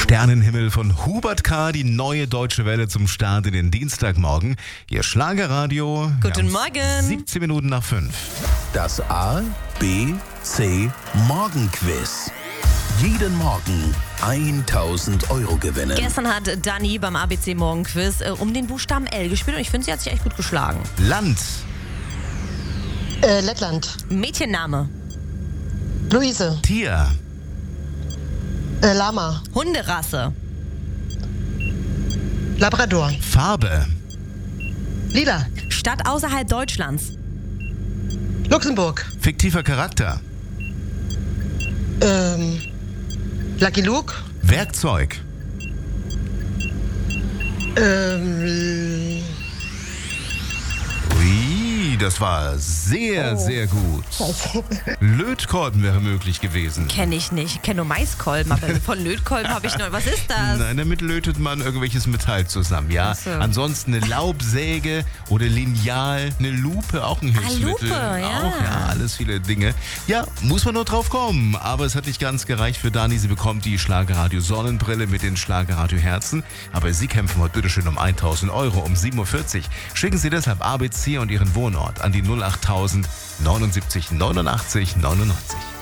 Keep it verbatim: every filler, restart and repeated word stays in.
Sternenhimmel von Hubert K., die neue Deutsche Welle zum Start in den Dienstagmorgen. Ihr Schlagerradio. Guten Morgen. siebzehn Minuten nach fünf. Das A, B, C Morgenquiz. Jeden Morgen tausend Euro gewinnen. Gestern hat Dani beim A B C Morgenquiz äh, um den Buchstaben L gespielt und ich finde, sie hat sich echt gut geschlagen. Land. Äh, Lettland. Mädchenname. Luise. Tier. Äh, Lama. Hunderasse. Labrador. Farbe. Lila. Stadt außerhalb Deutschlands. Luxemburg. Fiktiver Charakter. Ähm, Lucky Luke. Werkzeug. Ähm, Ui, das war sehr, Oh. sehr gut. Lötkolben wäre möglich gewesen. Kenne ich nicht. Ich kenne nur Maiskolben, aber von Lötkolben habe ich noch. Was ist das? Nein, damit lötet man irgendwelches Metall zusammen, ja. Ach so. Ansonsten eine Laubsäge oder Lineal, eine Lupe, auch ein Hilfsmittel. Lupe, ja. Auch, ja, alles viele Dinge. Ja, muss man nur drauf kommen. Aber es hat nicht ganz gereicht für Dani. Sie bekommt die Schlagerradio Sonnenbrille mit den Schlagerradio Herzen. Aber Sie kämpfen heute bitteschön um tausend Euro um sieben Uhr vierzig. Schicken Sie deshalb A B C und Ihren Wohnort an die null acht null null neunundsiebzig neunundachtzig neunundneunzig.